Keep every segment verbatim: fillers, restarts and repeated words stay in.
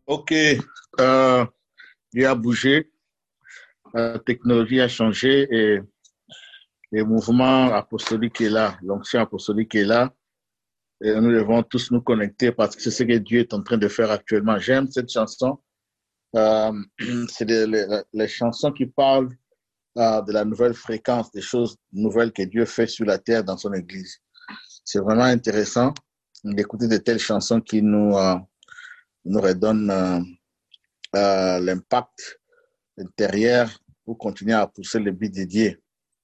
Ok, euh, il a bougé, la technologie a changé et le mouvement apostolique est là, l'onction apostolique est là. Et nous devons tous nous connecter parce que c'est ce que Dieu est en train de faire actuellement. J'aime cette chanson. Euh, c'est les, les, les chansons qui parlent euh, de la nouvelle fréquence, des choses nouvelles que Dieu fait sur la terre dans son Église. C'est vraiment intéressant d'écouter de telles chansons qui nous, euh, nous redonnent euh, euh, l'impact intérieur pour continuer à pousser le but dédié.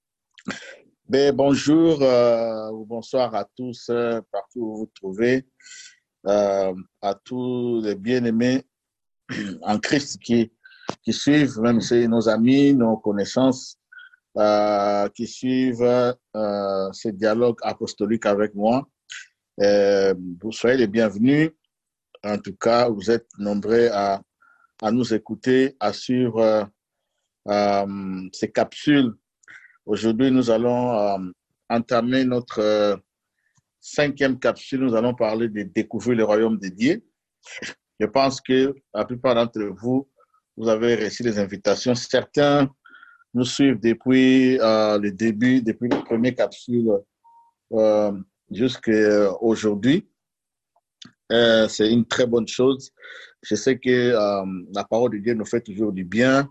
Ben, bonjour euh, ou bonsoir à tous, euh, partout où vous vous trouvez, euh, à tous les bien-aimés en Christ qui, qui suivent, même si nos amis, nos connaissances, euh, qui suivent euh, ce dialogue apostolique avec moi. Euh, vous soyez les bienvenus. En tout cas, vous êtes nombreux à, à nous écouter, à suivre euh, euh, ces capsules. Aujourd'hui, nous allons euh, entamer notre euh, cinquième capsule. Nous allons parler de découvrir le royaume de Dieu. Je pense que la plupart d'entre vous, vous avez reçu les invitations. Certains nous suivent depuis euh, le début, depuis les premières capsules euh, jusqu'à aujourd'hui. Euh, c'est une très bonne chose. Je sais que euh, la parole de Dieu nous fait toujours du bien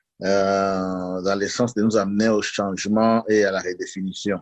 euh, dans le sens de nous amener au changement et à la redéfinition.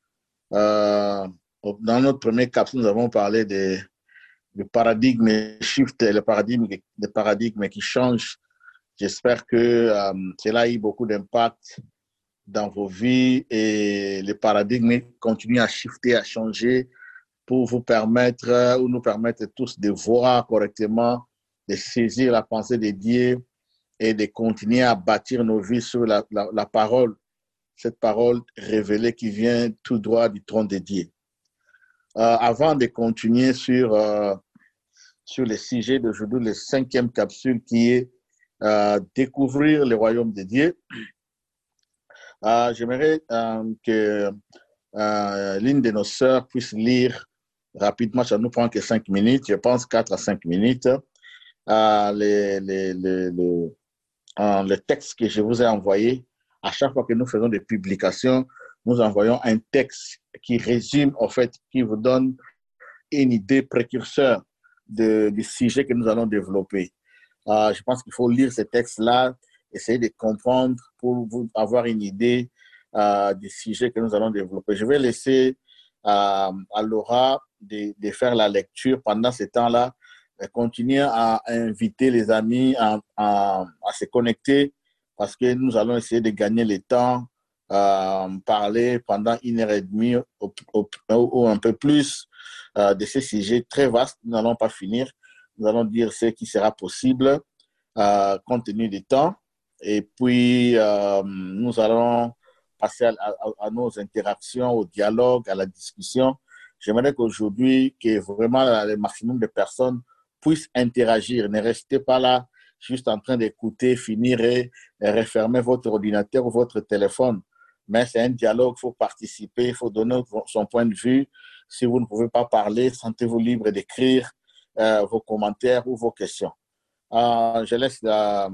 Euh, dans notre première capsule, nous avons parlé de, de paradigme shift, le paradigme, le paradigme qui change. J'espère que euh, cela a eu beaucoup d'impact dans vos vies et le paradigme continue à shifter, à changer pour vous permettre euh, ou nous permettre tous de voir correctement, de saisir la pensée de Dieu et de continuer à bâtir nos vies sur la, la, la parole, cette parole révélée qui vient tout droit du trône de Dieu. Euh, avant de continuer sur, euh, sur le sujet d'aujourd'hui, la cinquième capsule qui est euh, découvrir le royaume de Dieu, euh, j'aimerais euh, que euh, l'une de nos sœurs puisse lire rapidement, ça ne nous prend que cinq minutes, je pense quatre à cinq minutes, euh, les, les, les, les, euh, le texte que je vous ai envoyé. À chaque fois que nous faisons des publications, nous envoyons un texte qui résume, en fait, qui vous donne une idée précurseur de, du sujet que nous allons développer. Euh, je pense qu'il faut lire ces textes-là, essayer de comprendre pour vous avoir une idée euh, du sujet que nous allons développer. Je vais laisser euh, à Laura de, de faire la lecture pendant ce temps-là, continuer à inviter les amis à, à, à se connecter parce que nous allons essayer de gagner le temps, euh, parler pendant une heure et demie ou, ou, ou un peu plus euh, de ces sujets très vastes. Nous n'allons pas finir. Nous allons dire ce qui sera possible euh, compte tenu du temps. Et puis, euh, nous allons passer à, à, à nos interactions, au dialogue, à la discussion. J'aimerais qu'aujourd'hui, que vraiment le maximum de personnes puissent interagir. Ne restez pas là juste en train d'écouter, finir et, et refermer votre ordinateur ou votre téléphone. Mais c'est un dialogue, il faut participer, il faut donner son point de vue. Si vous ne pouvez pas parler, sentez-vous libre d'écrire euh, vos commentaires ou vos questions. Euh, je laisse la,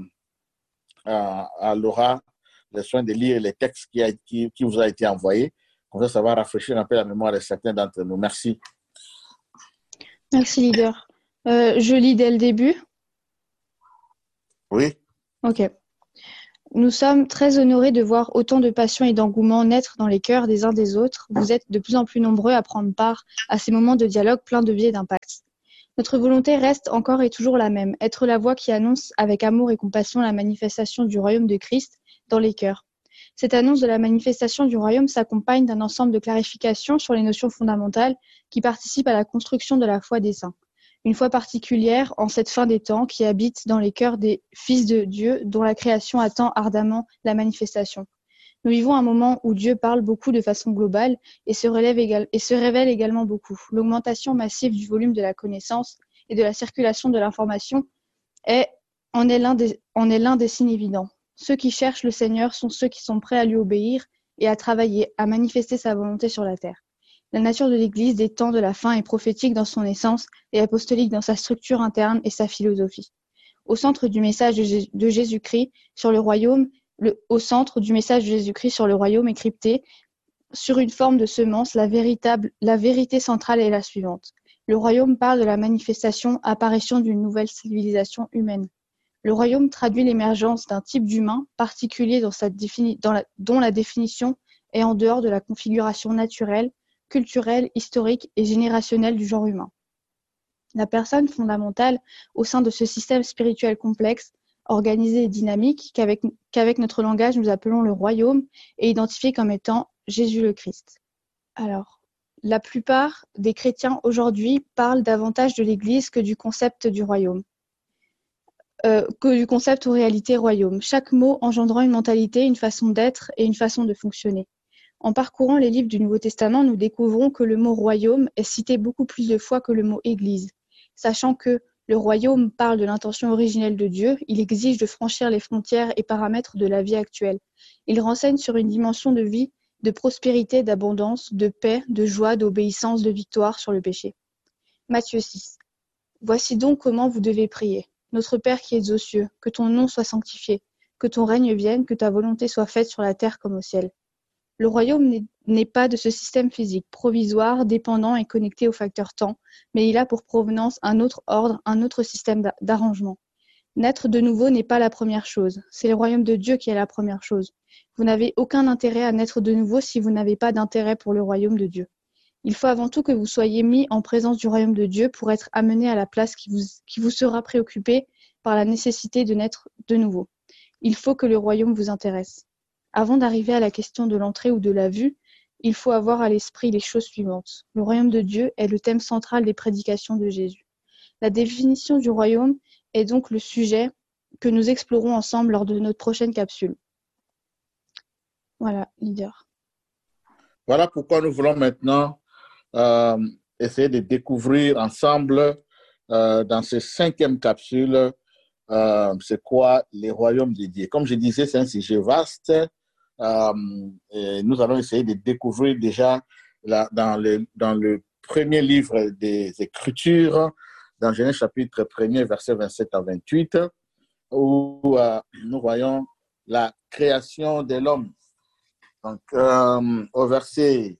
à, à Laura le soin de lire les textes qui, a, qui, qui vous a été envoyé. Comme ça, ça va rafraîchir un peu la mémoire de certains d'entre nous. Merci. Merci, leader. Euh, je lis dès le début. Oui. Ok. Nous sommes très honorés de voir autant de passion et d'engouement naître dans les cœurs des uns des autres. Vous êtes de plus en plus nombreux à prendre part à ces moments de dialogue pleins de biais et d'impact. Notre volonté reste encore et toujours la même, être la voix qui annonce avec amour et compassion la manifestation du royaume de Christ dans les cœurs. Cette annonce de la manifestation du royaume s'accompagne d'un ensemble de clarifications sur les notions fondamentales qui participent à la construction de la foi des saints. Une foi particulière en cette fin des temps qui habite dans les cœurs des fils de Dieu dont la création attend ardemment la manifestation. Nous vivons un moment où Dieu parle beaucoup de façon globale et se, relève égal- et se révèle également beaucoup. L'augmentation massive du volume de la connaissance et de la circulation de l'information est, en est l'un des, en est l'un des signes évidents. Ceux qui cherchent le Seigneur sont ceux qui sont prêts à lui obéir et à travailler, à manifester sa volonté sur la terre. La nature de l'Église des temps de la fin est prophétique dans son essence et apostolique dans sa structure interne et sa philosophie. au centre du message de, Jé- de Jésus-Christ sur le royaume, le, au centre du message de Jésus-Christ sur le royaume est crypté sur une forme de semence. La véritable, la vérité centrale est la suivante. Le royaume parle de la manifestation, apparition d'une nouvelle civilisation humaine. Le royaume traduit l'émergence d'un type d'humain particulier dans sa défini- dans la- dont la définition est en dehors de la configuration naturelle, culturelle, historique et générationnelle du genre humain. La personne fondamentale au sein de ce système spirituel complexe, organisé et dynamique, qu'avec, qu'avec notre langage nous appelons le royaume, est identifié comme étant Jésus le Christ. Alors, la plupart des chrétiens aujourd'hui parlent davantage de l'Église que du concept du royaume. Euh, que du concept ou réalité royaume, chaque mot engendrant une mentalité, une façon d'être et une façon de fonctionner. En parcourant les livres du Nouveau Testament, nous découvrons que le mot royaume est cité beaucoup plus de fois que le mot église. Sachant que le royaume parle de l'intention originelle de Dieu, il exige de franchir les frontières et paramètres de la vie actuelle. Il renseigne sur une dimension de vie, de prospérité, d'abondance, de paix, de joie, d'obéissance, de victoire sur le péché. Matthieu six. Voici donc comment vous devez prier. Notre Père qui es aux cieux, que ton nom soit sanctifié, que ton règne vienne, que ta volonté soit faite sur la terre comme au ciel. Le royaume n'est, n'est pas de ce système physique, provisoire, dépendant et connecté au facteur temps, mais il a pour provenance un autre ordre, un autre système d'a- d'arrangement. Naître de nouveau n'est pas la première chose, c'est le royaume de Dieu qui est la première chose. Vous n'avez aucun intérêt à naître de nouveau si vous n'avez pas d'intérêt pour le royaume de Dieu. Il faut avant tout que vous soyez mis en présence du royaume de Dieu pour être amené à la place qui vous, qui vous sera préoccupée par la nécessité de naître de nouveau. Il faut que le royaume vous intéresse. Avant d'arriver à la question de l'entrée ou de la vue, il faut avoir à l'esprit les choses suivantes. Le royaume de Dieu est le thème central des prédications de Jésus. La définition du royaume est donc le sujet que nous explorons ensemble lors de notre prochaine capsule. Voilà, leader. Voilà pourquoi nous voulons maintenant euh, essayer de découvrir ensemble euh, dans cette cinquième capsule euh, c'est quoi les royaumes de Dieu. Comme je disais, c'est un sujet vaste. Euh, et nous allons essayer de découvrir déjà là, dans, le, dans le premier livre des Écritures, dans Genèse chapitre premier, versets vingt-sept à vingt-huit, où euh, nous voyons la création de l'homme. Donc, euh, au verset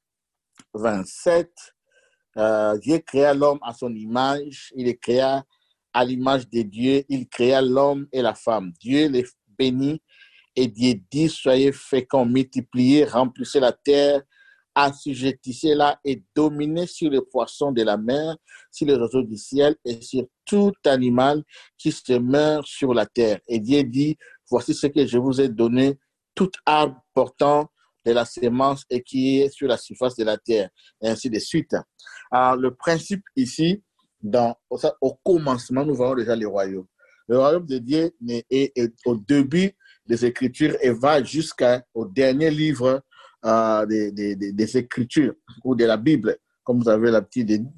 vingt-sept, euh, Dieu créa l'homme à son image, il les créa à l'image de Dieu, il créa l'homme et la femme. Dieu les bénit et Dieu dit, soyez féconds, multipliez, remplissez la terre, assujettissez-la et dominez sur les poissons de la mer, sur les oiseaux du ciel et sur tout animal qui se meurt sur la terre. Et Dieu dit, voici ce que je vous ai donné, tout arbre portant de la sémence et qui est sur la surface de la terre, et ainsi de suite. Alors, le principe ici, dans, au commencement, nous voyons déjà le royaume. Le royaume de Dieu est, est, est au début des Écritures et va jusqu'au dernier livre euh, des, des, des, des Écritures ou de la Bible, comme vous avez l'habitude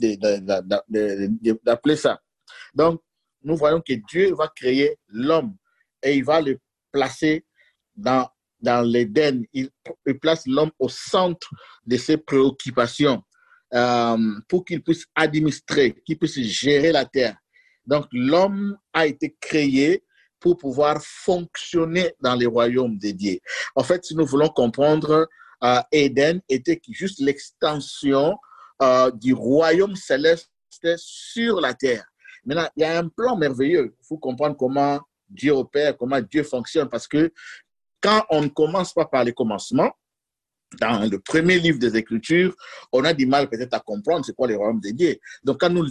d'appeler ça. Donc, nous voyons que Dieu va créer l'homme et il va le placer dans, dans l'Éden. Il, il place l'homme au centre de ses préoccupations euh, pour qu'il puisse administrer, qu'il puisse gérer la terre. Donc, l'homme a été créé pour pouvoir fonctionner dans les royaumes de Dieu. En fait, si nous voulons comprendre, euh, Éden était juste l'extension euh, du royaume céleste sur la terre. Maintenant, il y a un plan merveilleux. Il faut comprendre comment Dieu opère, comment Dieu fonctionne, parce que quand on ne commence pas par les commencements, dans le premier livre des Écritures, on a du mal peut-être à comprendre c'est quoi les royaumes de Dieu. Donc, quand nous